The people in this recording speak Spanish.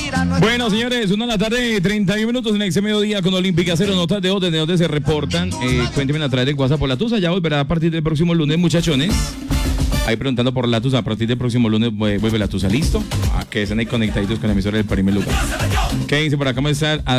Bueno, señores, 1:31 p.m. en Ex Mediodía con Olímpica. Cero notas de donde se reportan. Cuéntenme a través de WhatsApp por la Tusa. Ya volverá a partir del próximo lunes, muchachones. Ahí preguntando por la Tusa. A partir del próximo lunes vuelve la Tusa. ¿Listo? Que estén ahí conectaditos con la emisora del primer lugar. ¿Qué dice por acá? ¿Cómo está?